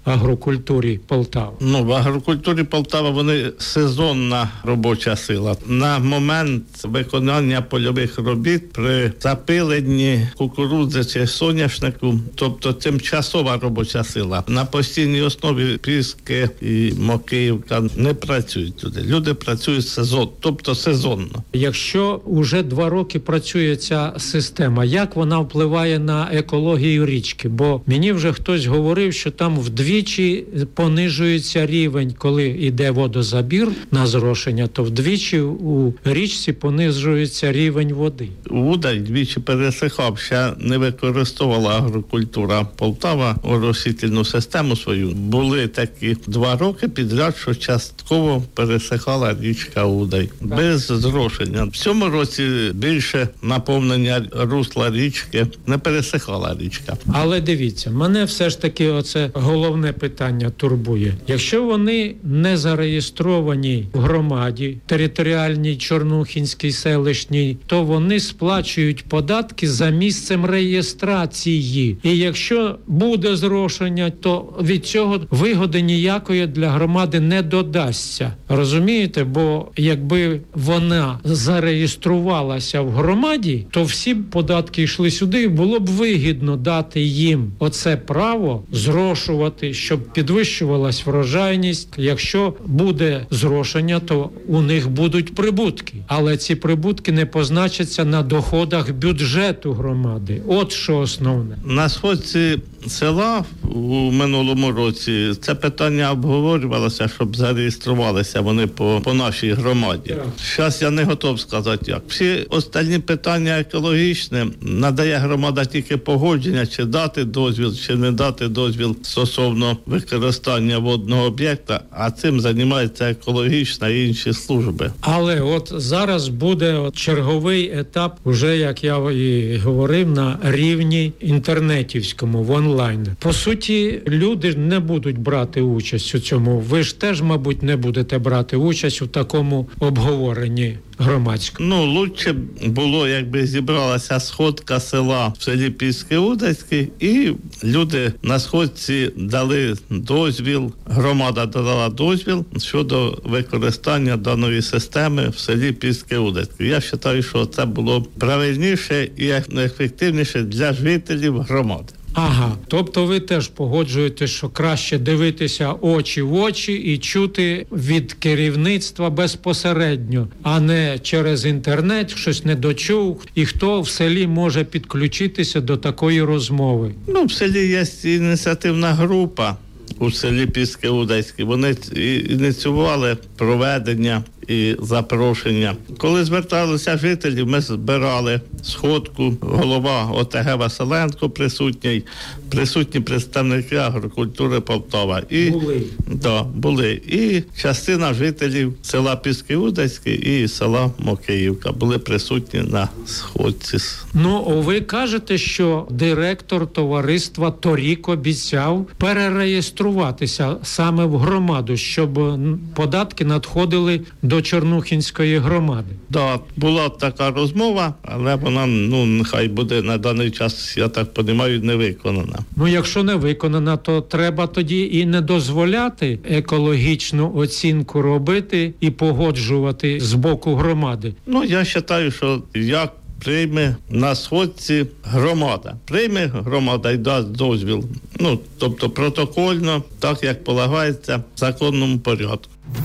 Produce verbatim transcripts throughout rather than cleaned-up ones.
агрокультурі Полтави? Ну, в агрокультурі Полтава вони сезонна робоча сила. На момент виконання польових робіт при запиленні кукурудзи чи соняшнику, тобто тимчасова робоча сила. На постійній основі Піски і Мокіївка не працюють туди. Люди працюють сезон, тобто сезонно. Якщо вже два роки працює ця система, як вона впливає на екологію річки? Бо мені вже хтось говорив, що там вдвічі понижується рівень, коли йде водозабір на зрошення, то вдвічі у річці понижується рівень води. Удай двічі пересихав, ще не використовувала агрокультура Полтава оросительну систему свою. Були такі два роки підряд, що частково пересихала річка Удай. Без зрошення. В цьому році більше наповнення русла річки, не пересихала річка. Але дивіться, мене все ж таки оце головне питання турбує. Якщо вони не зареєстровані в громаді, територіальній, Чорнухінській, селищній, то вони сплачують податки за місцем реєстрації. І якщо буде зрошення, то від цього вигоди ніякої для громади не додасться. Розумієте? Бо якби вона зареєструвалася в громаді, то всі податки йшли сюди, і було б вигідно дати їм оце право зрошувати, щоб підвищувалась врожайність. Якщо буде зрошення, то у них будуть прибутки. Але ці прибутки не позначаться на доходах бюджету громади. От що основне. На сходці села у минулому році це питання обговорювалося, щоб зареєструвалися вони по, по нашій громаді. Зараз я не готов сказати як. Всі останні питання екологічні надає громада тільки погодження, чи дати дозвіл, чи не дати дозвіл стосовно використання водного об'єкта, а цим займаються екологічна і інші служби. Але от зараз буде от черговий етап, уже, як я і говорив, на рівні інтернетівському, в онлайн. По суті, люди не будуть брати участь у цьому. Ви ж теж, мабуть, не будете брати участь у такому обговоренні громадському. Ну, лучше було, якби зібралася сходка села в селі Піски-Удайське, і люди на сходці дали дозвіл, громада дала дозвіл щодо використання даної системи в селі Піски-Удайське. Я вважаю, що це було правильніше і ефективніше для жителів громади. Ага, тобто ви теж погоджуєтесь, що краще дивитися очі в очі і чути від керівництва безпосередньо, а не через інтернет, щось не дочув, і хто в селі може підключитися до такої розмови? Ну, в селі є ініціативна група у селі Піски-Удайське. Вони ініціювали проведення і запрошення. Коли зверталися жителі, ми збирали сходку, голова ОТГ Василенко присутній, присутні представники агрокультури Полтава. І, були. Да, були. І частина жителів села Піски-Удайське і села Мокіївка були присутні на сходці. Ну, ви кажете, що директор товариства торік обіцяв перереєструватися саме в громаду, щоб податки надходили до Чорнухінської громади. Да, була така розмова, але вона, ну, нехай буде на даний час, я так розумію, не виконана. Ну, якщо не виконана, то треба тоді і не дозволяти екологічну оцінку робити і погоджувати з боку громади. Ну, я вважаю, що як прийме на сходці громада. Прийме громада і дасть дозвіл. Ну, тобто протокольно, так як полагається в законному порядку.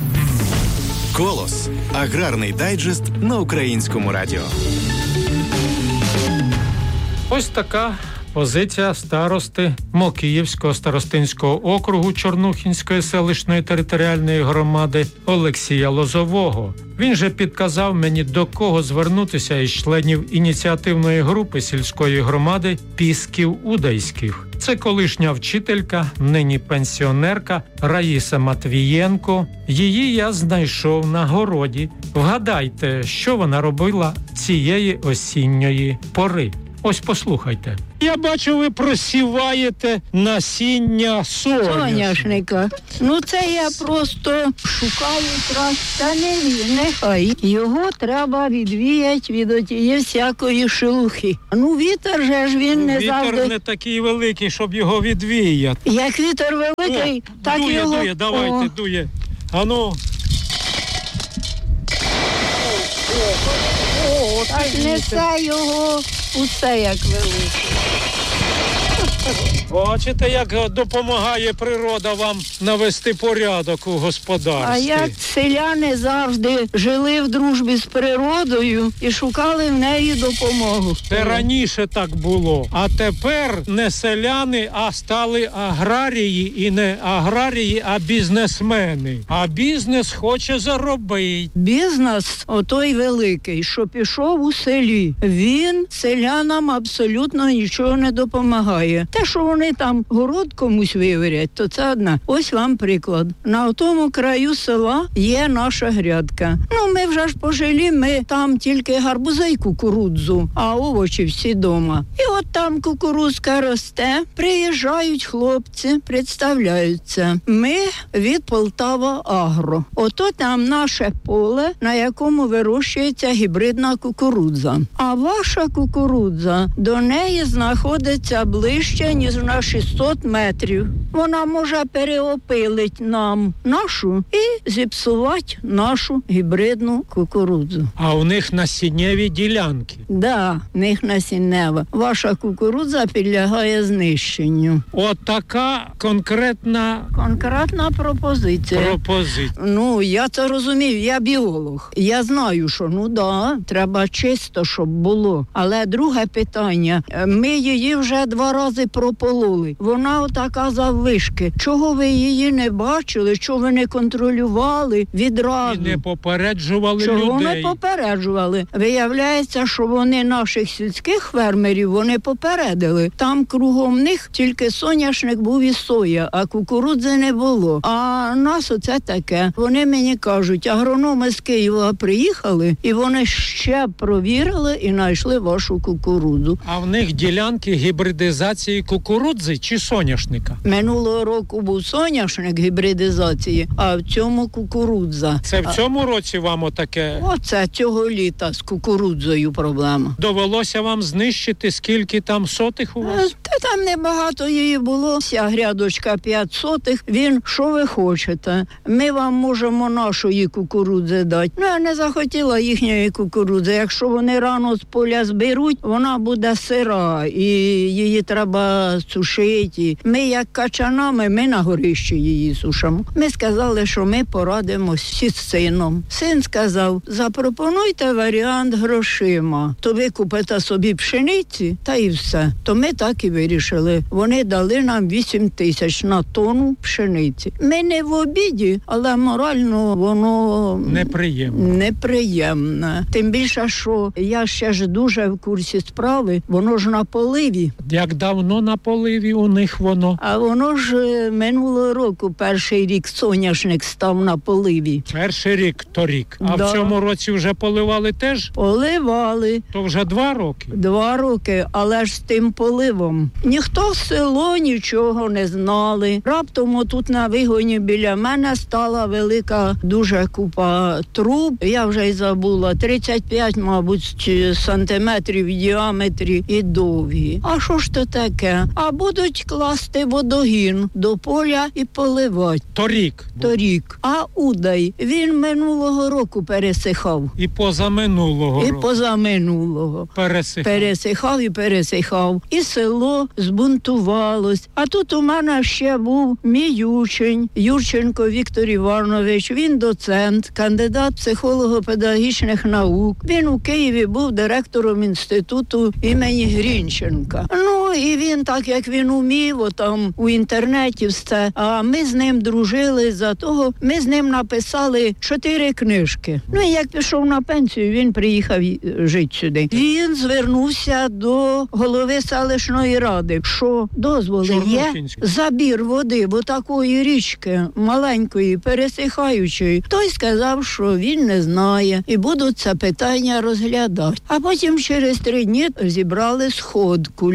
«Колос» – аграрний дайджест на Українському радіо. Ось така позиція старости Мокіївського старостинського округу Чорнухінської селищної територіальної громади Олексія Лозового. Він же підказав мені, до кого звернутися із членів ініціативної групи сільської громади Пісків-Удайських. Це колишня вчителька, нині пенсіонерка Раїса Матвієнко. Її я знайшов на городі. Вгадайте, що вона робила цієї осінньої пори. Ось послухайте. Я бачу, ви просіваєте насіння соняшника. Соняшника. Ну це я просто шукаю трас. Та не він, нехай. Його треба відвіяти від отієї всякої шелухи. Ну вітер же ж він не Вітер завжди. не такий великий, щоб його відвіяти. Як вітер великий, О, так дує, його... дує, давайте, О. дує. Ану. О, Так несе його усе як велике. Бачите, як допомагає природа вам навести порядок у господарстві. А як селяни завжди жили в дружбі з природою і шукали в неї допомогу. Це раніше так було. А тепер не селяни, а стали аграрії. І не аграрії, а бізнесмени. А бізнес хоче заробити. Бізнес, отой великий, що пішов у селі, він селянам абсолютно нічого не допомагає. Те, що вони там город комусь виверять, то це одне. Ось вам приклад. На тому краю села є наша грядка. Ну, ми вже ж пожили, ми там тільки гарбузи й кукурудзу, а овочі всі дома. І от там кукурудзка росте, приїжджають хлопці, представляються. Ми від Полтава Агро. Ото там наше поле, на якому вирощується гібридна кукурудза. А ваша кукурудза до неї знаходиться ближче, ніж на шістсот метрів. Вона може переопилити нам нашу і зіпсувати нашу гібридну кукурудзу. А у них насіннєві ділянки. Да, в них насіннева. Ваша кукурудза підлягає знищенню. От така конкретна Конкретна пропозиція. пропозиція. Ну, я це розумію, я біолог. Я знаю, що, ну да, треба чисто, щоб було. Але друге питання, ми її вже два рази пропололи. Вона отака заввишки. Чого ви її не бачили, чого ви не контролювали відразу? І не попереджували Чого людей. не попереджували? Виявляється, що вони наших сільських фермерів, вони попередили. Там кругом них тільки соняшник був і соя, а кукурудзи не було. А нас оце таке. Вони мені кажуть, агрономи з Києва приїхали, і вони ще провірили і знайшли вашу кукурудзу. А в них ділянки гібридизації кукурудзи чи соняшника? Минулого року був соняшник гібридизації, а в цьому кукурудза. Це в цьому році вам отаке Оце цього літа з кукурудзою проблема. довелося вам знищити, скільки там сотих у Е, вас? Та там небагато її було. Вся грядочка п'ять сотих. Він, що ви хочете? Ми вам можемо нашої кукурудзи дати. Ну, я не захотіла їхньої кукурудзи. Якщо вони рано з поля зберуть, вона буде сира, і її треба сушити. Ми, як качанами, ми на горищі її сушимо. Ми сказали, що ми порадимося з сином. Син сказав, запропонуйте варіант грошима. То ви купите собі пшениці, та і все. То ми так і вирішили. Вони дали нам вісім тисяч на тонну пшениці. Ми не в обіді, але морально воно Неприємно. неприємне. Тим більше, що я ще ж дуже в курсі справи, воно ж на поливі. Як давно на поливі у них воно? А воно ж е, минулого року, перший рік соняшник став на поливі. Перший рік, торік. А Да. в цьому році вже поливали теж? Поливали. То вже два роки. Два роки, але ж з тим поливом. Ніхто в село нічого не знали. Раптом отут на вигоні біля мене стала велика дуже купа труб. Я вже й забула. тридцять п'ять, мабуть, чи сантиметрів в діаметрі і довгі. А що ж то таке? А будуть класти водогін до поля і поливати. Торік. Торік. А удай, він минулого року пересихав. І позаминулого І року. позаминулого. Пересихав. Пересихав і пересихав. І село збунтувалось. А тут у мене ще був мій учень, Юрченко Віктор Іванович. Він доцент, кандидат психолого-педагогічних наук. Він у Києві був директором інституту імені Грінченка. Ну, і він, так як він умів, там у інтернеті все. А ми з ним дружили за того. Ми з ним написали чотири книжки. Ну, і як пішов на пенсію, він приїхав жити сюди. Він звернувся до голови селищної ради, що дозволи є Чорнухінський. забір води, бо такої річки маленької, пересихаючої. Той сказав, що він не знає, і будуть це питання розглядати. А потім через три дні зібрали сходку людей.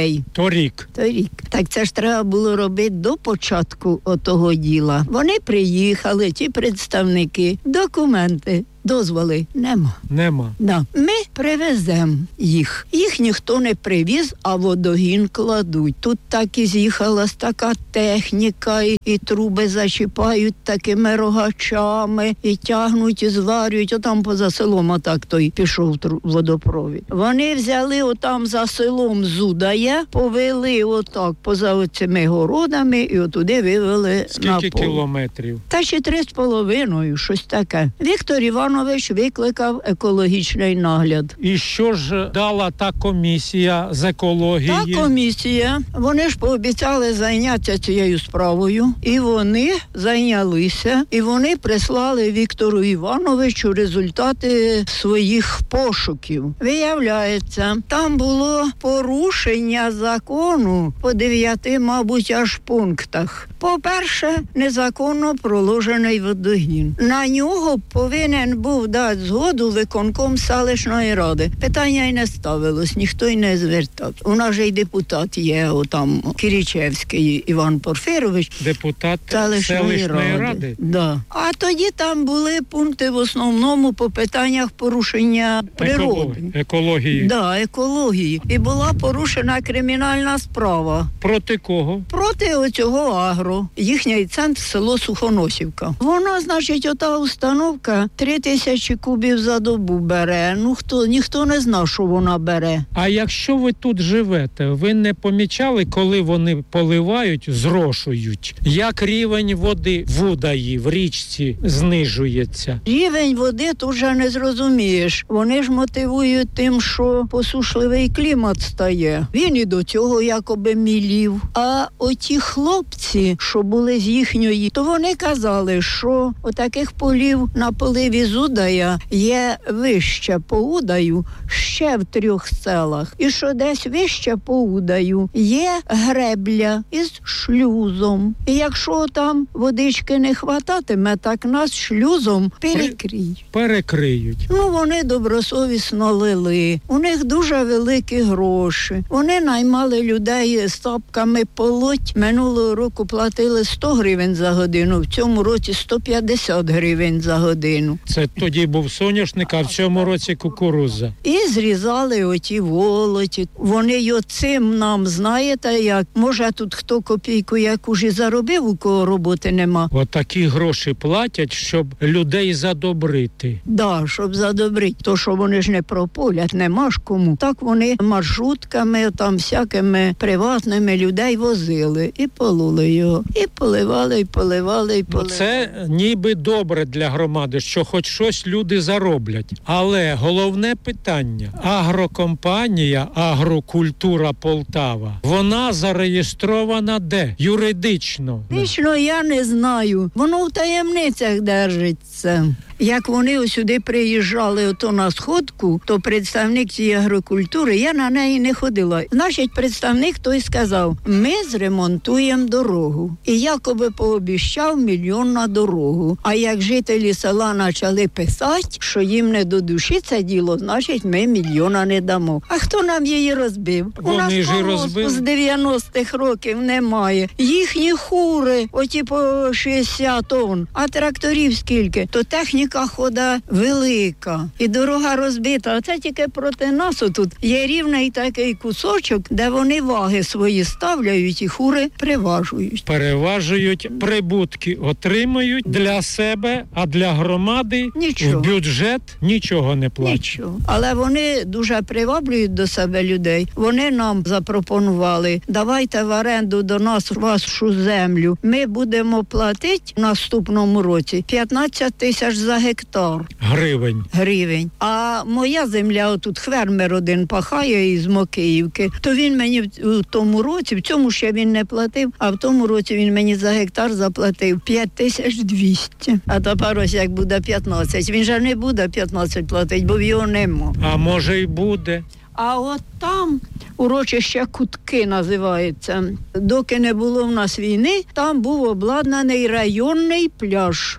людей. Торік. Торік. Так це ж треба було робити до початку отого діла. Вони приїхали, ті представники, документи, дозволи нема. Нема. Да. Ми привеземо їх. Їх ніхто не привіз, а водогін кладуть. Тут так і з'їхалась така техніка, і, і труби зачіпають такими рогачами, і тягнуть, і зварюють. Отам поза селом отак той пішов тру- водопровід. Вони взяли отам за селом Зудає, повели отак поза оцими городами і отуди вивели на Скільки пол. кілометрів? Та ще три з половиною, щось таке. Віктор Іванович викликав екологічний нагляд. І що ж дала та комісія з екології? Та комісія, вони ж пообіцяли зайнятися цією справою, і вони зайнялися, і вони прислали Віктору Івановичу результати своїх пошуків. Виявляється, там було порушення закону по дев'яти, мабуть, аж пунктах. По-перше, незаконно проложений водогін. На нього повинен був дати згоду виконком селищної ради. Питання й не ставилось, ніхто й не звертав. У нас же й депутат є, отам Киричевський Іван Порфирович, Депутат селищної, селищної ради. ради. Да. А тоді там були пункти в основному по питаннях порушення природи. Екології. екології. Да, екології. І була порушена кримінальна справа. Проти кого? Проти оцього агро. Їхній центр село Сухоносівка. Вона, значить, ота установка три тисячі кубів за добу бере. Ну хто, ніхто не знав, що вона бере. А якщо ви тут живете, ви не помічали, коли вони поливають, зрошують? Як рівень води в Удаї, в річці знижується? Рівень води тут вже не зрозумієш. Вони ж мотивують тим, що посушливий клімат стає. Він і до цього якоби мілів. А оті хлопці, що були з їхньої, то вони казали, що отаких полів на поливі з Удая є вище по Удаю ще в трьох селах. І що десь вище по Удаю є гребля із шлюзом. І якщо там водички не хвататиме, так нас шлюзом перекриють. Перекриють. Ну, вони добросовісно лили. У них дуже великі гроші. Вони наймали людей з тапками полоть. Минулого року платили сто гривень за годину, в цьому році сто п'ятдесят гривень за годину. Це тоді був соняшник, а в цьому році кукурудза. І зрізали оті волоті. Вони й оцим нам, знаєте, як, може тут хто копійку яку ж і заробив, у кого роботи нема. Отакі гроші платять, щоб людей задобрити. Да, щоб задобрити. То, що вони ж не прополять, нема ж кому. Так вони маршрутками, там всякими приватними людей возили і пололи його. І поливали, і поливали, і Ну, поливали. це ніби добре для громади, що хоч щось люди зароблять. Але головне питання. Агрокомпанія «Агрокультура Полтава», вона зареєстрована де? Юридично. Лично я не знаю. Воно в таємницях держиться. Як вони сюди приїжджали ото на сходку, то представник цієї агрокультури, я на неї не ходила. Значить, представник той сказав, ми зремонтуємо дорогу. І якоби пообіщав мільйон на дорогу. А як жителі села почали писати, що їм не до душі це діло, значить, ми мільйона не дамо. А хто нам її розбив? Вони У нас ж і колгоспу розбили. з дев'яностих років немає. Їхні хури, оті по шістдесят тонн, а тракторів скільки? То техніка хода велика. І дорога розбита. А це тільки проти нас отут. Є рівний такий кусочок, де вони ваги свої ставляють і хури приважують. Переважують, прибутки отримують для себе, а для громади Нічого. в бюджет нічого не платять. Нічого. Але вони дуже приваблюють до себе людей. Вони нам запропонували, давайте в оренду до нас вашу землю. Ми будемо платити в наступному році п'ятнадцять тисяч за гектар. Гривень. Гривень. А моя земля, отут фермер один пахає із Мокиївки, то він мені в тому році, в цьому ще він не платив, а в тому році він мені за гектар заплатив п'ять тисяч двісті. А тепер ось як буде п'ятнадцять. Він же не буде п'ятнадцять платити, бо в його нема. А може й буде. А от там урочище Кутки називається. Доки не було в нас війни, там був обладнаний районний пляж.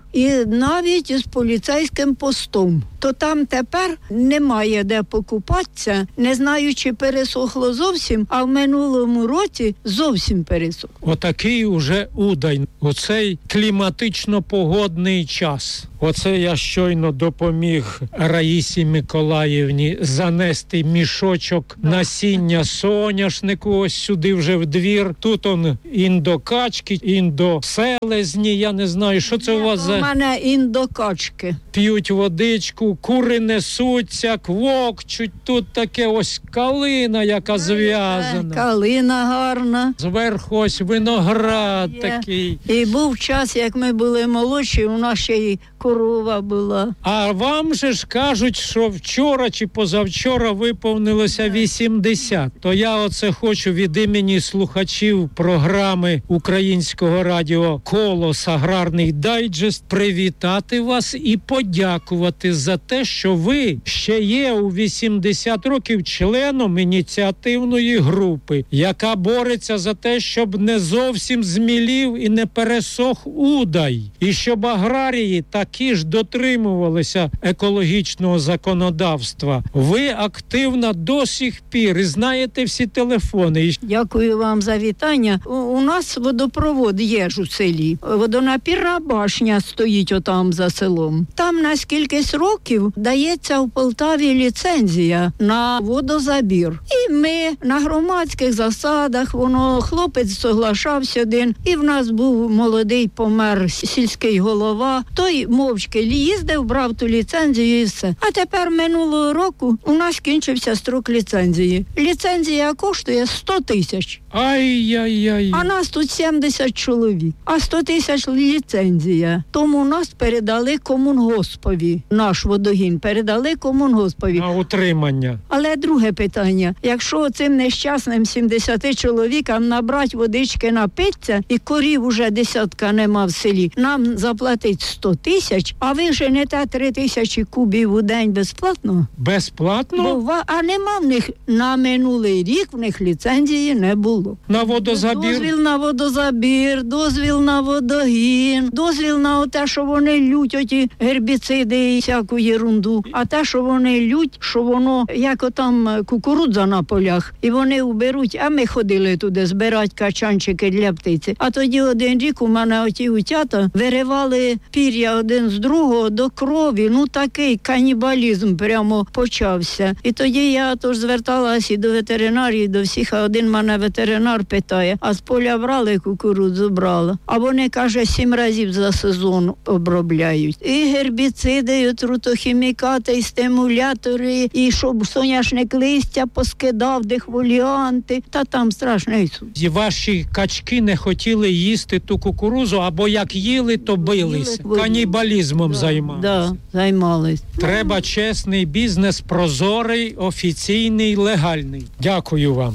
і навіть із поліцейським постом. То там тепер немає де покупатися, не знаю, чи пересохло зовсім, а в минулому році зовсім пересохло. Отакий уже Удай, оцей кліматично-погодний час. Оце я щойно допоміг Раїсі Миколаївні занести мішочок насіння соняшнику ось сюди вже в двір. Тут он індокачки, індоселезні, я не знаю, що це у вас за... У мене індокачки. П'ють водичку, кури несуться, квокчуть, тут таке ось калина, яка зв'язана. Калина гарна. Зверху ось виноград Є. такий. І був час, як ми були молодші, у нас ще й корова була. А вам же ж кажуть, що вчора чи позавчора виповнилося вісімдесят. То я оце хочу від імені слухачів програми Українського радіо «Колос. Аграрний дайджест» привітати вас і подякувати за те, що ви ще є у вісімдесят років членом ініціативної групи, яка бореться за те, щоб не зовсім змілів і не пересох Удай, і щоб аграрії такі ж дотримувалися екологічного законодавства. Ви активна до сих пір і знаєте всі телефони. Дякую вам за вітання. У, у нас водопровод є ж у селі. Водонапірна башня стоїть отам за селом. Там на скількись років дається в Полтаві ліцензія на водозабір. І ми на громадських засадах, воно хлопець соглашався один, і в нас був молодий помер сільський голова, той мовчки їздив, брав ту ліцензію і все. А тепер минулого року у нас кінчився строк ліцензії. Ліцензія коштує сто тисяч. Ай-яй-яй. А нас тут сімдесят чоловік. А сто тисяч ліцензія. Тому нас передали комунгоспові. Наш водогін передали комунгоспові. На утримання. Але друге питання. Якщо цим нещасним сімдесяти чоловікам набрати водички, напитися, і корів уже десятка нема в селі, нам заплатить сто тисяч, а ви женете три тисячі кубів у день безплатно? Безплатно? Бо, а нема в них на минулий рік, в них ліцензії не було. На водозабір? Дозвіл на водозабір, дозвіл на водогін, дозвіл на те, що вони лють оті гербіциди і всяку єрунду. А те, що вони лють, що воно, як отам кукурудза на полях, і вони уберуть, а ми ходили туди збирати качанчики для птиці. А тоді один рік у мене оті утята виривали пір'я один з другого до крові. Ну такий канібалізм прямо почався. І тоді я тож зверталася і до ветеринарії, до всіх, а один мене ветеринар питає, а з поля брали кукурудзу, брала. А вони, каже, сім разів за сезон обробляють. І гербіциди, і отрутохімікати, і стимулятори, і щоб соняшник листя поскидав, дехволіанти. Та там страшний суд. І ваші качки не хотіли їсти ту кукурузу, або як їли, то билися. Їли, канібалізмом да, займалися. Да, займались. Треба чесний бізнес, прозорий, офіційний, легальний. Дякую вам.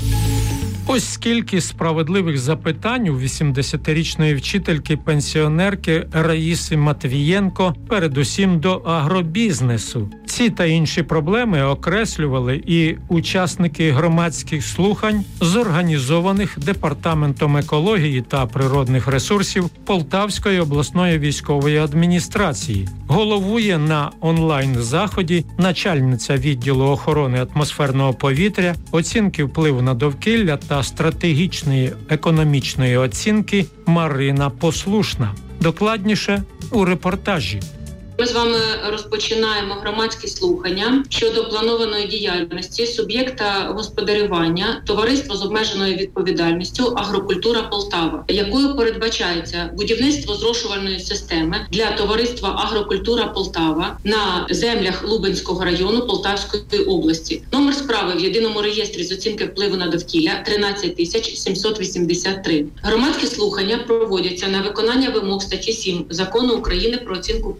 Ось скільки справедливих запитань у вісімдесятирічної вчительки-пенсіонерки Раїси Матвієнко, передусім до агробізнесу. Ці та інші проблеми окреслювали і учасники громадських слухань, зорганізованих Департаментом екології та природних ресурсів Полтавської обласної військової адміністрації. Головує на онлайн-заході начальниця відділу охорони атмосферного повітря, оцінки впливу на довкілля та стратегічної економічної оцінки Марина Послушна. Докладніше у репортажі. Ми з вами розпочинаємо громадські слухання щодо планованої діяльності суб'єкта господарювання товариство з обмеженою відповідальністю «Агрокультура Полтава», якою передбачається будівництво зрошувальної системи для товариства «Агрокультура Полтава» на землях Лубенського району Полтавської області. Номер справи в єдиному реєстрі з оцінки впливу на довкілля тринадцять тисяч сімсот вісімдесят три. Громадські слухання проводяться на виконання вимог статті сім Закону України про оцінку впливу на довкілля.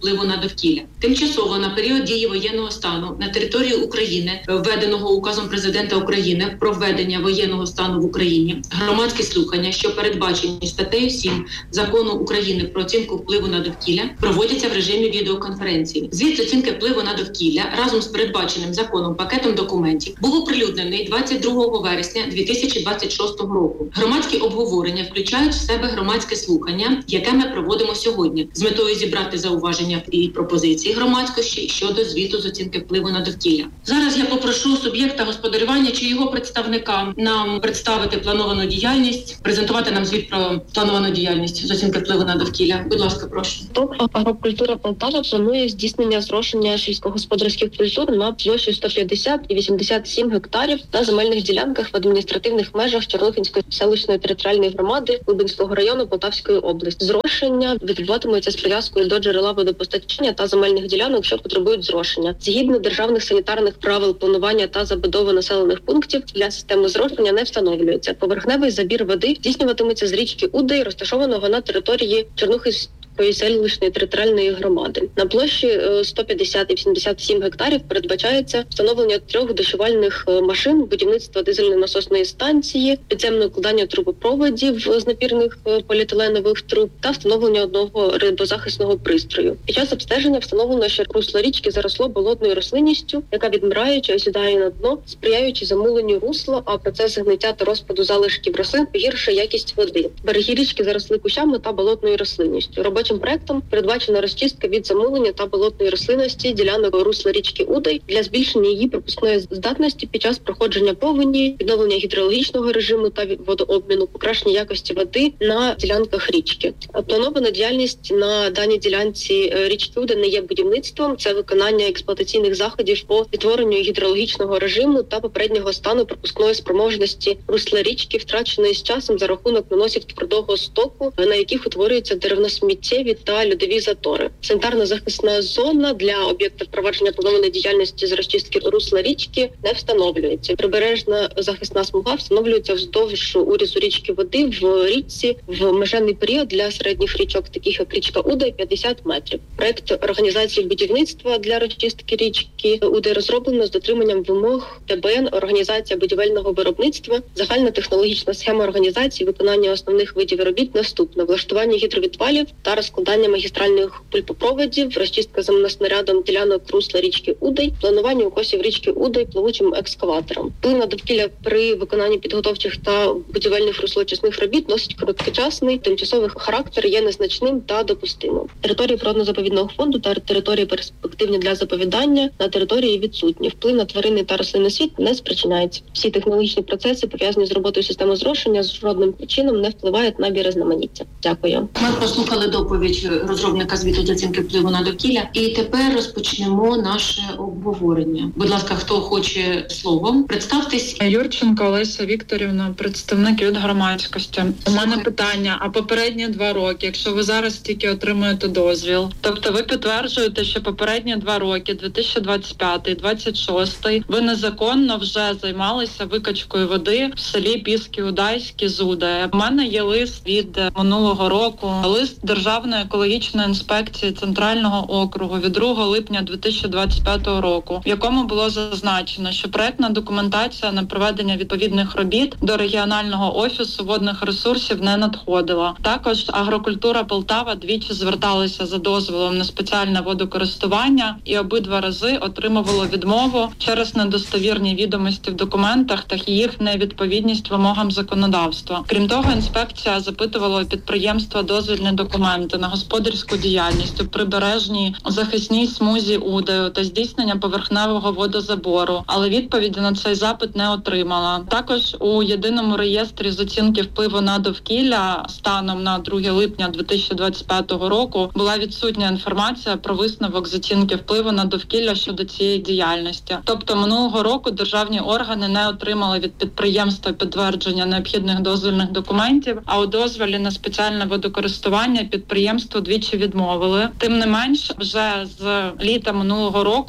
довкілля. Тимчасово на період дії воєнного стану на території України, введеного указом президента України про введення воєнного стану в Україні, громадські слухання, що передбачені статтею сім Закону України про оцінку впливу на довкілля, проводяться в режимі відеоконференції. Звіт з оцінки впливу на довкілля разом з передбаченим законом пакетом документів був оприлюднений двадцять другого вересня дві тисячі двадцять шостого року. Громадські обговорення включають в себе громадське слухання, яке ми проводимо сьогодні, з метою зібрати зауваження і пропозиції громадськості щодо звіту з оцінки впливу на довкілля. Зараз я попрошу суб'єкта господарювання чи його представника нам представити плановану діяльність, презентувати нам звіт про плановану діяльність з оцінки впливу на довкілля. Будь ласка, прошу. ТОВ «Агрокультура Полтава» планує здійснення зрошення сільськогосподарських культур на площі сто п'ятдесят і вісімдесят сім гектарів на земельних ділянках в адміністративних межах Чорнухинської селищної територіальної громади Лубенського району Полтавської області. Зрошення відбуватиметься з прив'язкою до джерела водопостачання та земельних ділянок, що потребують зрошення. Згідно державних санітарних правил планування та забудови населених пунктів для системи зрошення не встановлюється. Поверхневий забір води здійснюватиметься з річки Удей, розташованого на території Чорнухинської селищної територіальної громади. На площі сто п'ятдесят і вісімдесят сім гектарів передбачається встановлення трьох дощувальних машин, будівництво дизельної насосної станції, підземне укладання трубопроводів з напірних поліетиленових труб та встановлення одного рибозахисного пристрою. Під час обстеження встановлено, що русло річки заросло болотною рослинністю, яка відмираючи осідає на дно, сприяючи замуленню русла, а процес гниття та розпаду залишків рослин погіршує якість води. Береги річки заросли кущами та болотною рослинністю. Робочим проектом передбачена розчистка від замулення та болотної рослинності ділянок русла річки Удай для збільшення її пропускної здатності під час проходження повені, відновлення гідрологічного режиму та водообміну, покращення якості води на ділянках річки. Планована діяльність на даній ділянці річки Удай не є будівництвом, це виконання експлуатаційних заходів по відтворенню гідрологічного режиму та попереднього стану пропускної спроможності русла річки, втраченої з часом за рахунок наносів твердого стоку, на яких утворюється деревно-сміттєві та льодові затори. Санітарно-захисна зона для об'єктів провадження планованої діяльності з розчистки русла річки не встановлюється. Прибережна захисна смуга встановлюється вздовж урізу річки води в річці в межевий період для середніх річок, таких як річка Удай, п'ятдесят метрів. Проект організації будівництва для розчистки річки Удай розроблено з дотриманням вимог ТБН «Організація будівельного виробництва». Загальна технологічна схема організації виконання основних видів робіт наступна: влаштування гідровідвалів та розкладання магістральних пульпопроводів, розчистка земноснарядом ділянок русла річки Удай, планування укосів річки Удай плавучим екскаватором. Вплив на довкілля при виконанні підготовчих та будівельних руслоочисних робіт носить короткочасний, тимчасовий характер, є незначним та допустимим. Території природно-заповідного фонду та території перспективні для заповідання на території відсутні. Вплив на тваринний та рослинний світ не спричиняється. Всі технологічні процеси, пов'язані з роботою системи зрошення, з жодним чином не впливають на біорізноманіття. Дякую. Ми послухали доповідь розробника звіту з оцінки впливу на довкілля. І тепер розпочнемо наше обговорення. Будь ласка, хто хоче словом, представтесь. Юрченко Олеся Вікторівна, представник від громадськості. У мене питання, а попередні два роки, якщо ви зараз тільки отримуєте дозвіл, тобто ви підтверджуєте, що попередні два роки, дві тисячі двадцять п'ятий - двадцять шостий, ви незаконно вже займалися викачкою води в селі Піски-Удайські з Удая. У мене є лист від минулого року, лист Державної екологічної інспекції Центрального округу від другого липня дві тисячі двадцять п'ятого року, в якому було зазначено, що проектна документація на проведення відповідних робіт до регіонального офісу водних ресурсів не надходила. Також Агрокультура Полтава двічі зверталася за дозволом на спеціальне водокористування і обидва рази отримувало відмову через недостовірні відомості в документах та їх невідповідність вимогам законодавства. Крім того, інспекція запитувала у підприємства дозвільні документи на господарську діяльність у прибережній захисній смузі Удаю та здійснення поверхневого водозабору, але відповіді на цей запит не отримала. Також у єдиному реєстрі з оцінки впливу на довкілля станом на друге липня дві тисячі двадцять п'ятого року була відсутня інформація про висновок з оцінки впливу на довкілля щодо цієї діяльності. Тобто минулого року державні органи не отримали від підприємства підтвердження необхідних дозвільних документів, а у дозволі на спеціальне водокористування підприємство двічі відмовили. Тим не менш, вже з літа минулого року Агрокультура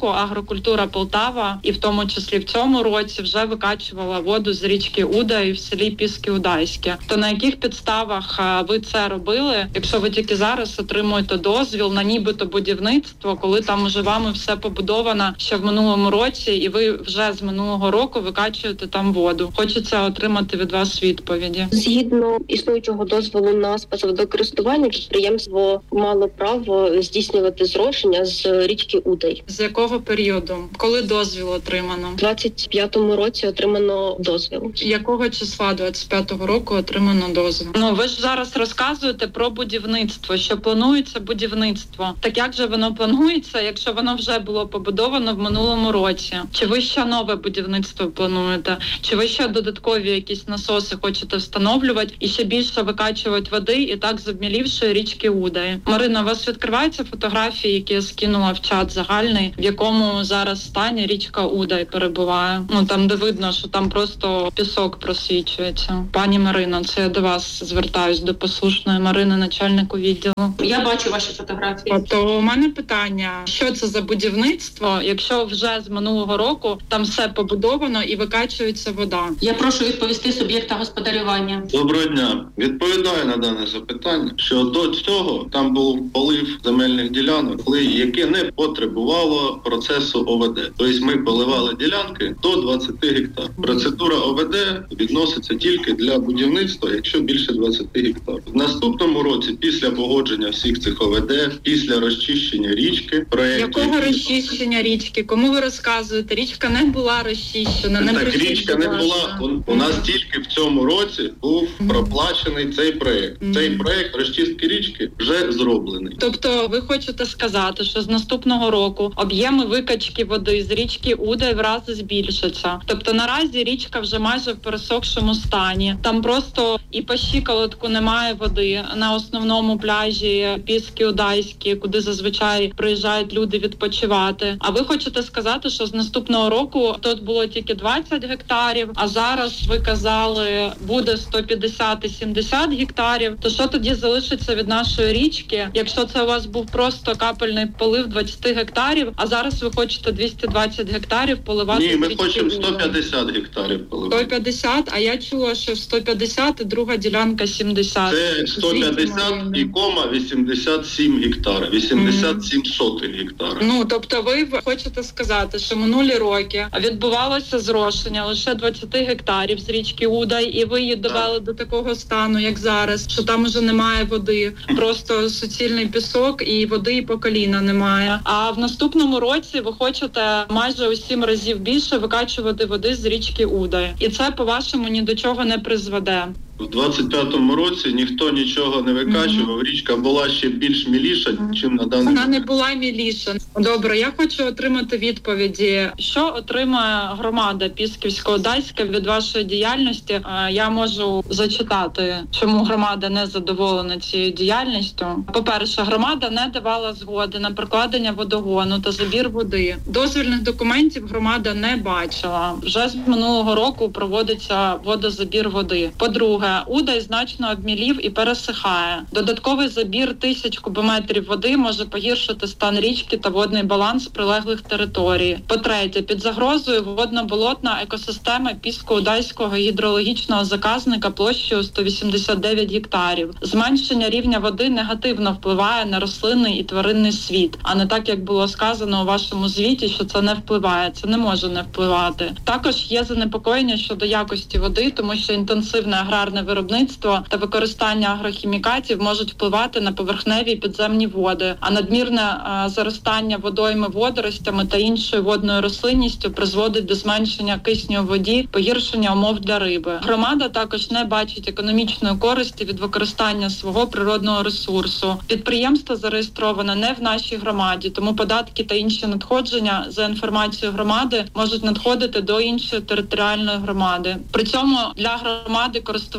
агрокультура Полтава, і в тому числі в цьому році вже викачувала воду з річки Удай в селі Піски-Удайське. То на яких підставах ви це робили, якщо ви тільки зараз отримуєте дозвіл на нібито будівництво, коли там уже вами все побудовано ще в минулому році, і ви вже з минулого року викачуєте там воду? Хочеться отримати від вас відповіді. Згідно існуючого дозволу на спецводокористування, підприємство мало право здійснювати зрошення з річки Удай. З якого періоду? Коли дозвіл отримано? У двадцять п'ятому році отримано дозвіл. Якого числа двадцять п'ятого року отримано дозвіл? Ну, ви ж зараз розказуєте про будівництво, що планується будівництво. Так як же воно планується, якщо воно вже було побудовано в минулому році? Чи ви ще нове будівництво плануєте? Чи ви ще додаткові якісь насоси хочете встановлювати і ще більше викачувати води і так з обмілівшої річки Удай? Марина, у вас відкриваються фотографії, які я скинула в чат загальний, в якому зараз стані річка Удай перебуває? Ну, там, де видно, що там просто пісок просвічується. Пані Марино, це я до вас звертаюсь, до послушної Марини, начальнику відділу. Я бачу ваші фотографії. То у мене питання, що це за будівництво, якщо вже з минулого року там все побудовано і викачується вода? Я прошу відповісти суб'єкта господарювання. Доброго дня. Відповідаю на дане запитання, що до цього там був полив земельних ділянок, яке не потребувало процесу О В Д. Тобто ми поливали ділянки до двадцять гектар. Процедура О В Д відноситься тільки для будівництва, якщо більше двадцять гектар. В наступному році, після погодження всіх цих О В Д, після розчищення річки, проєкт... Якого розчищення річки? Кому ви розказуєте? Річка не була розчищена. Не так, річка не була. У, у нас тільки в цьому році був проплачений цей проєкт. Mm. Цей проєкт розчистки річки вже зроблений. Тобто ви хочете сказати, що з наступного року об'єми викачки води з річки Удай в рази збільшаться? Тобто наразі річка вже майже в пересохшому стані. Там просто і по щиколотку немає води на основному пляжі Піски-Удайські, куди зазвичай приїжджають люди відпочивати. А ви хочете сказати, що з наступного року тут було тільки двадцять гектарів, а зараз ви казали, буде сто п'ятдесят - сімдесят гектарів. То що тоді залишиться від нашої річки, якщо це у вас був просто капельний полив двадцять гектарів, а зараз ви хочете двісті двадцять гектарів поливати? Ні, ми хочемо сто п'ятдесят гектарів поливати. сто п'ятдесят, а я чула, що сто п'ятдесят і друга ділянка сімдесят. Це сто п'ятдесят і кома вісімдесят сім гектарів, вісімдесят сім сотих гектара. Ну, тобто ви хочете сказати, що минулі роки відбувалося зрошення лише двадцять гектарів з річки Удай, і ви її довели до такого стану, як зараз, що там уже немає води, просто суцільний пісок і води і по коліна немає. А в наступному році ви хочете майже у сім разів більше викачувати води з річки Удай. І це, по-вашому, ні до чого не призведе. В двадцять п'ятому році ніхто нічого не викачував, mm-hmm. річка була ще більш міліша, mm-hmm. чим на даний Вона не була міліша. Добре, я хочу отримати відповіді. Що отримає громада Пісківсько-Удайська від вашої діяльності? Я можу зачитати, чому громада не задоволена цією діяльністю. По-перше, громада не давала згоди на прокладення водогону та забір води. Дозвільних документів громада не бачила. Вже з минулого року проводиться водозабір води. По-друге, Удай значно обмілів і пересихає. Додатковий забір тисяч кубометрів води може погіршити стан річки та водний баланс прилеглих територій. По-третє, під загрозою водно-болотна екосистема Пісько-Удайського гідрологічного заказника площею сто вісімдесят дев'ять гектарів. Зменшення рівня води негативно впливає на рослинний і тваринний світ, а не так, як було сказано у вашому звіті, що це не впливає. Це не може не впливати. Також є занепокоєння щодо якості води, тому що інтенсивне аграрне виробництво та використання агрохімікатів можуть впливати на поверхневі і підземні води, а надмірне а, заростання водойми водоростями та іншою водною рослинністю призводить до зменшення кисню у воді, погіршення умов для риби. Громада також не бачить економічної користі від використання свого природного ресурсу. Підприємство зареєстроване не в нашій громаді, тому податки та інші надходження, за інформацією громади, можуть надходити до іншої територіальної громади. При цьому для громади користування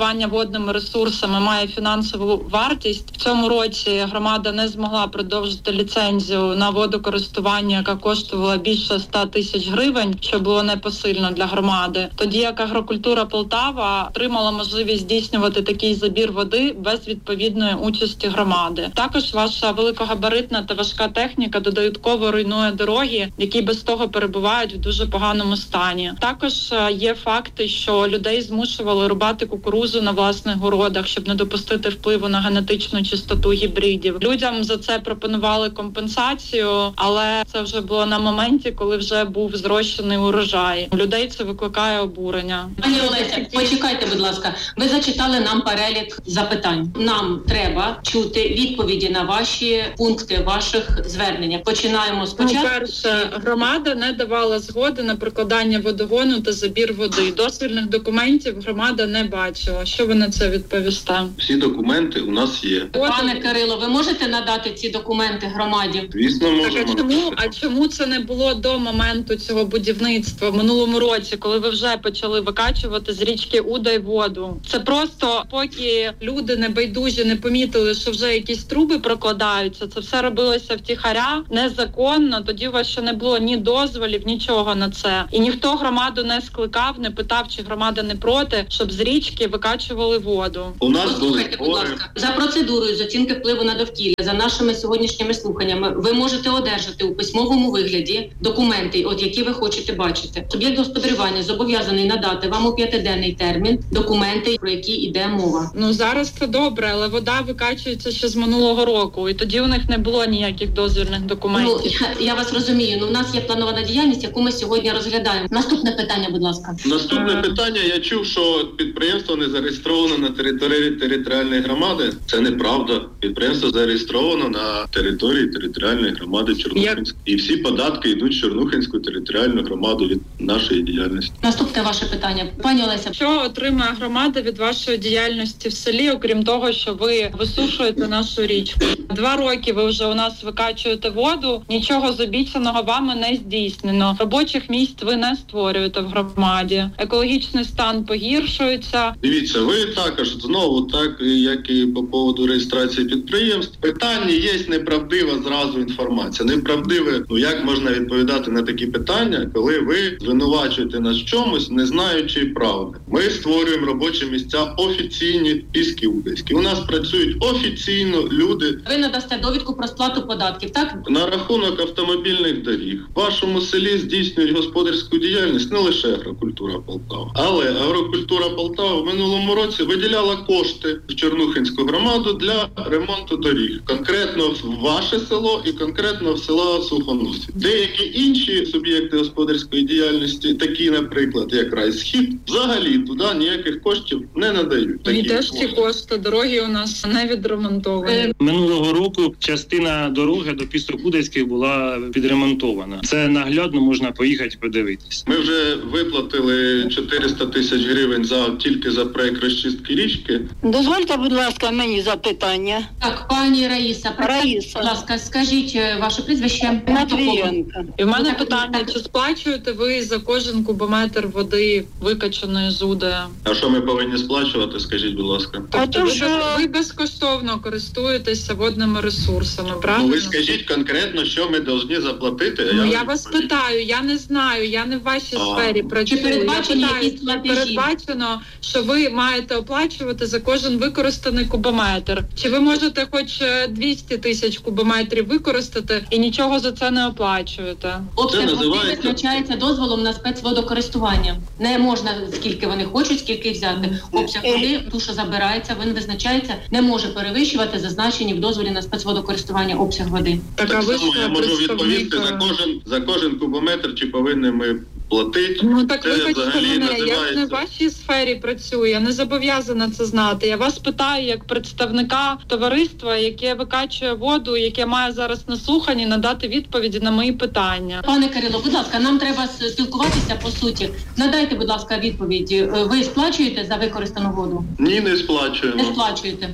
користування водними ресурсами має фінансову вартість. В цьому році громада не змогла продовжити ліцензію на водокористування, яка коштувала більше ста тисяч гривень, що було непосильно для громади. Тоді як агрокультура Полтава отримала можливість здійснювати такий забір води без відповідної участі громади. Також ваша великогабаритна та важка техніка додатково руйнує дороги, які без того перебувають в дуже поганому стані. Також є факти, що людей змушували рубати кукурузу на власних городах, щоб не допустити впливу на генетичну чистоту гібридів. Людям за це пропонували компенсацію, але це вже було на моменті, коли вже був зрощений урожай. У людей це викликає обурення. Пані Олеся, почекайте, будь ласка. Ви зачитали нам перелік запитань. Нам треба чути відповіді на ваші пункти ваших звернень. Починаємо спочатку. Ну, перше, громада не давала згоди на прокладання водогону та забір води. Дозвільних документів громада не бачила. Що ви на це відповісте? Всі документи у нас є. Пане Кирило, ви можете надати ці документи громаді? Звісно, можемо. Так, а чому, а чому це не було до моменту цього будівництва в минулому році, коли ви вже почали викачувати з річки Удай воду? Це просто поки люди небайдужі не помітили, що вже якісь труби прокладаються, це все робилося втіхаря, незаконно, тоді у вас ще не було ні дозволів, нічого на це. І ніхто громаду не скликав, не питав, чи громада не проти, щоб з річки викачували воду. У нас були Послухайте, будь ласка, за процедурою з оцінки впливу на довкілля, за нашими сьогоднішніми слуханнями, ви можете одержати у письмовому вигляді документи, от які ви хочете бачити. Суб'єкт господарювання зобов'язаний надати вам у п'ятиденний термін документи, про які йде мова. Ну зараз це добре, але вода викачується ще з минулого року, і тоді у них не було ніяких дозвільних документів. Ну, я, я вас розумію, ну в нас є планована діяльність, яку ми сьогодні розглядаємо. Наступне питання, будь ласка. Наступне Ага. питання. Я чув, що підприємство не зареєстровано на території територіальної громади. Це неправда. Підприємство зареєстровано на території територіальної громади Чорнухинської. І всі податки йдуть в Чорнухинську територіальну громаду від нашої діяльності. Наступне ваше питання. Пані Олеся. Що отримає громада від вашої діяльності в селі, окрім того, що ви висушуєте нашу річку? Два роки ви вже у нас викачуєте воду, нічого з обіцяного вами не здійснено. Робочих місць ви не створюєте в громаді. Екологічний стан погіршується. Дивіться, ви також знову, так як і по поводу реєстрації підприємств, питання є неправдива зразу інформація. Неправдиве, ну як можна відповідати на такі питання, коли ви звинувачуєте нас в чомусь, не знаючи правди. Ми створюємо робочі місця офіційні піски удайські. У нас працюють офіційно люди. Ви надасте довідку про сплату податків, так? На рахунок автомобільних доріг. В вашому селі здійснюють господарську діяльність не лише агрокультура Полтава. Але агрокультура Полтава в минулому році виділяла кошти в Чорнухинську громаду для ремонту доріг. Конкретно в ваше село і конкретно в село Сухоносів. Деякі інші суб'єкти господарської діяльності, такі, наприклад, як Райсхід, взагалі туди ніяких коштів не надають. І Такі теж ці кошти, дороги у нас не відремонтовані. Минулого року частина дороги до Пісок-Удайських була підремонтована. Це наглядно можна поїхати подивитись. Ми вже виплатили чотириста тисяч гривень за тільки за проект розчистки річки. Дозвольте, будь ласка, мені запитання. Так, пані Раїса, Раїса. будь ласка, скажіть ваше прізвище. Матвієнка. І в мене Так, питання, так. чи сплачуєте ви за кожен кубометр води, викачаної з Удая? А що ми повинні сплачувати, скажіть, будь ласка? А Тобто то ви, що... без- ви безкоштовно користуєтеся водними ресурсами, Ну правильно? ви скажіть конкретно, що ми повинні заплатити, а Ну, я, я вам вас відповім. питаю, я не знаю, я не в вашій А. сфері працюю. Чи передбачені я питаю, якісь чи платежі? передбачено, що ви маєте оплачувати за кожен використаний кубометр? Чи ви можете хоч е, двісті тисяч кубометрів використати і нічого за це не оплачуєте? Обсяг Це води називається- визначається дозволом на спецводокористування. Не можна скільки вони хочуть, скільки взяти. Обсяг води, ту, що забирається, він визначається, не може перевищувати зазначені в дозволі на спецводокористування обсяг води. Так, а Так ви само ж я можу представник, відповісти за е, кожен за кожен кубометр, чи повинні ми платити. Ну так Це вибачте взагалі мене, я ж не називається- в вашій сфері працюю, я не зобов'язана це знати. Я вас питаю як представника товариства, яке викачує воду, яке має зараз на слуханні надати відповіді на мої питання. Пане Кирило, будь ласка, нам треба спілкуватися по суті. Надайте, будь ласка, відповідь. Ви сплачуєте за використану воду? Ні, не сплачуємо. Не сплачуєте.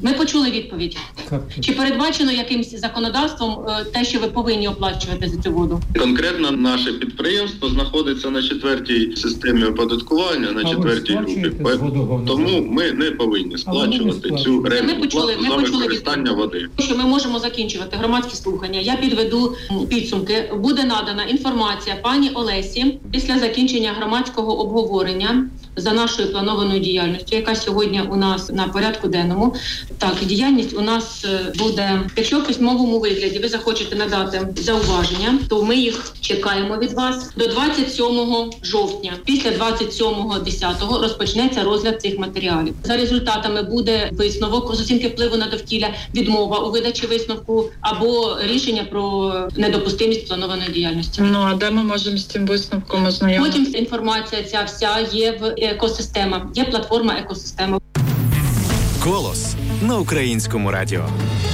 Ми почули відповідь. Чи передбачено якимось законодавством те, що ви повинні оплачувати за цю воду? Конкретно наше підприємство знаходиться на четвертій системі оподаткування, на четвертій групі. Тому ми не повинні сплачувати цю рентну плату за використання води. Що ми можемо закінчувати громадські слухання. Я підведу підсумки. Буде надана інформація пані Олесі після закінчення громадського обговорення за нашою планованою діяльністю, яка сьогодні у нас на порядку денному. Так, діяльність у нас буде, якщо в письмовому вигляді ви захочете надати зауваження, то ми їх чекаємо від вас до двадцять сьомого жовтня. Після двадцять сьомого десятого розпочнеться розгляд цих матеріалів. За результатами буде висновок з оцінки впливу на довкілля, відмова у видачі висновку або рішення про недопустимість планованої діяльності. Ну, а де ми можемо з цим висновком ознайомитися? Потім інформація ця вся є в екосистема, є платформа екосистема. Голос на Українському радіо.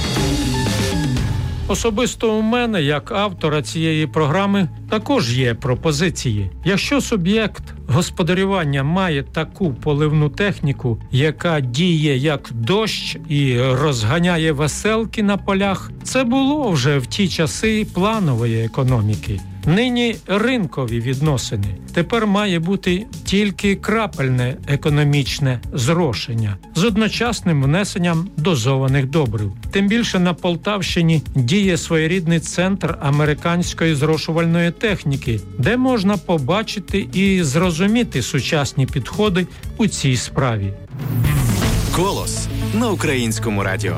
Особисто у мене, як автора цієї програми, також є пропозиції. Якщо суб'єкт господарювання має таку поливну техніку, яка діє як дощ і розганяє веселки на полях, це було вже в ті часи планової економіки. Нині ринкові відносини. Тепер має бути тільки крапельне економічне зрошення з одночасним внесенням дозованих добрив. Тим більше на Полтавщині діє своєрідний центр американської зрошувальної техніки, де можна побачити і зрозуміти сучасні підходи у цій справі. Голос на Українському радіо.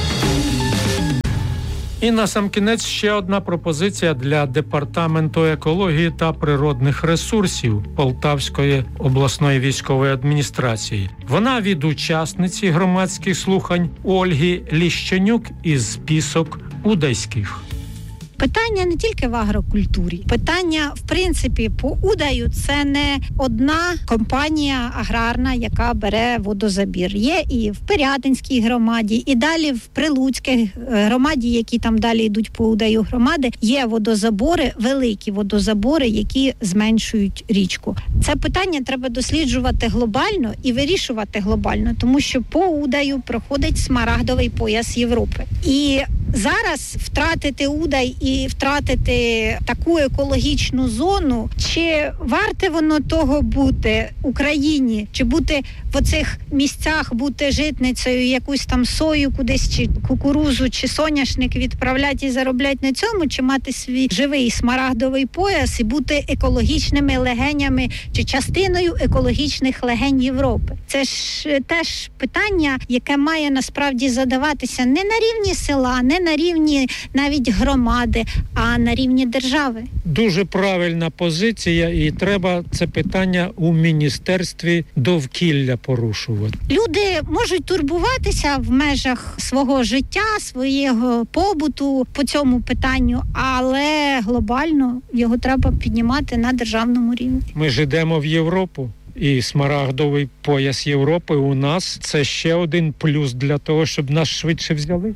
І насамкінець ще одна пропозиція для Департаменту екології та природних ресурсів Полтавської обласної військової адміністрації. Вона від учасниці громадських слухань Ольги Ліщенюк із Пісок Удайських. Питання не тільки в агрокультурі. Питання, в принципі, по Удаю це не одна компанія аграрна, яка бере водозабір. Є і в Пирятинській громаді, і далі в Прилуцькій громаді, які там далі йдуть по Удаю громади, є водозабори, великі водозабори, які зменшують річку. Це питання треба досліджувати глобально і вирішувати глобально, тому що по Удаю проходить смарагдовий пояс Європи. І зараз втратити Удай і втратити таку екологічну зону, чи варте воно того бути Україні, чи бути в оцих місцях, бути житницею, якусь там сою кудись, чи кукурузу, чи соняшник відправляти і заробляти на цьому, чи мати свій живий смарагдовий пояс і бути екологічними легенями, чи частиною екологічних легень Європи. Це ж теж питання, яке має насправді задаватися не на рівні села, не на рівні навіть громади, а на рівні держави. Дуже правильна позиція, і треба це питання у Міністерстві довкілля порушувати. Люди можуть турбуватися в межах свого життя, свого побуту по цьому питанню, але глобально його треба піднімати на державному рівні. Ми ж йдемо в Європу. І смарагдовий пояс Європи у нас – це ще один плюс для того, щоб нас швидше взяли.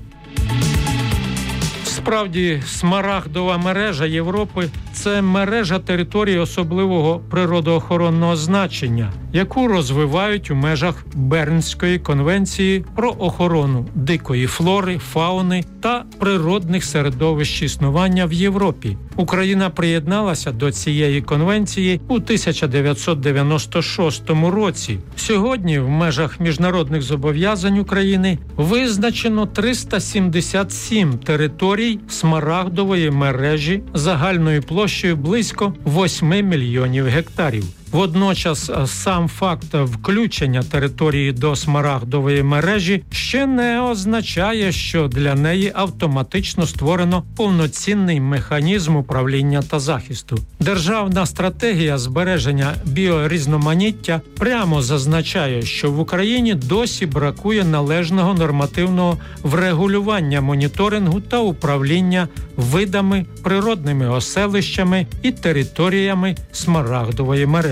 Справді, смарагдова мережа Європи – це мережа територій особливого природоохоронного значення, яку розвивають у межах Бернської конвенції про охорону дикої флори, фауни та природних середовищ існування в Європі. Україна приєдналася до цієї конвенції у тисяча дев'ятсот дев'яносто шостому році. Сьогодні в межах міжнародних зобов'язань України визначено триста сімдесят сім територій смарагдової мережі загальною площею близько восьми мільйонів гектарів. Водночас сам факт включення території до смарагдової мережі ще не означає, що для неї автоматично створено повноцінний механізм управління та захисту. Державна стратегія збереження біорізноманіття прямо зазначає, що в Україні досі бракує належного нормативного врегулювання моніторингу та управління видами, природними оселищами і територіями смарагдової мережі.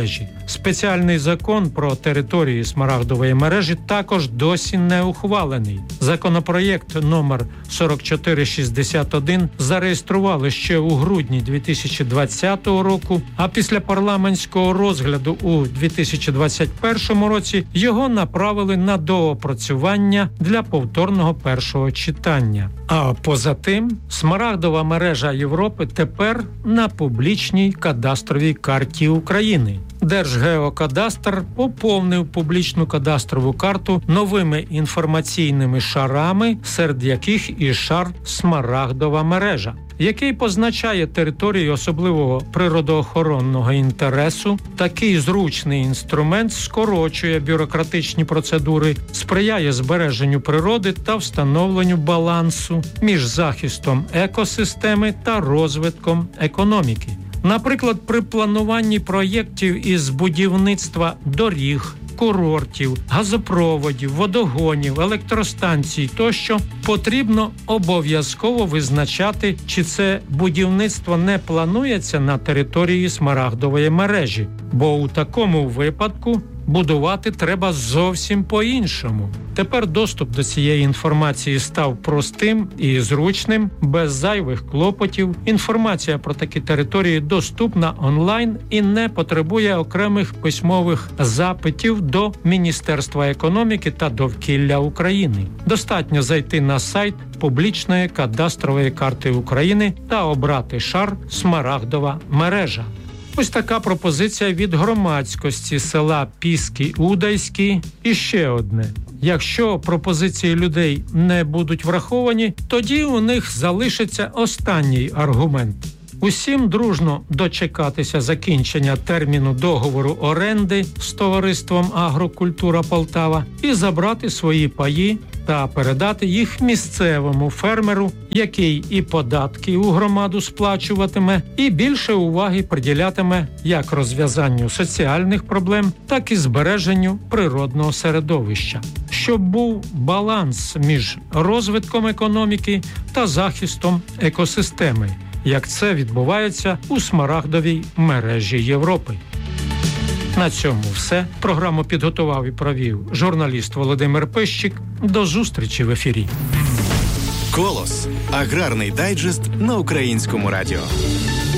Спеціальний закон про території Смарагдової мережі також досі не ухвалений. Законопроєкт номер сорок чотири шістдесят один зареєстрували ще у грудні дві тисячі двадцятого року, а після парламентського розгляду у дві тисячі двадцять першому році його направили на доопрацювання для повторного першого читання. А поза тим, Смарагдова мережа Європи тепер на публічній кадастровій карті України. Держгеокадастр поповнив публічну кадастрову карту новими інформаційними шарами, серед яких і шар «Смарагдова мережа», який позначає території особливого природоохоронного інтересу. Такий зручний інструмент скорочує бюрократичні процедури, сприяє збереженню природи та встановленню балансу між захистом екосистеми та розвитком економіки. Наприклад, при плануванні проєктів із будівництва доріг, курортів, газопроводів, водогонів, електростанцій тощо потрібно обов'язково визначати, чи це будівництво не планується на території Смарагдової мережі, бо у такому випадку будувати треба зовсім по-іншому. Тепер доступ до цієї інформації став простим і зручним, без зайвих клопотів. Інформація про такі території доступна онлайн і не потребує окремих письмових запитів до Міністерства економіки та довкілля України. Достатньо зайти на сайт публічної кадастрової карти України та обрати шар «Смарагдова мережа». Ось така пропозиція від громадськості села Піски-Удайські. І ще одне. Якщо пропозиції людей не будуть враховані, тоді у них залишиться останній аргумент. Усім дружно дочекатися закінчення терміну договору оренди з товариством «Агрокультура Полтава» і забрати свої паї та передати їх місцевому фермеру, який і податки у громаду сплачуватиме, і більше уваги приділятиме як розв'язанню соціальних проблем, так і збереженню природного середовища. Щоб був баланс між розвитком економіки та захистом екосистеми, як це відбувається у Смарагдовій мережі Європи. На цьому все. Програму підготував і провів журналіст Володимир Пищик. До зустрічі в ефірі. «Колос» – аграрний дайджест на Українському радіо.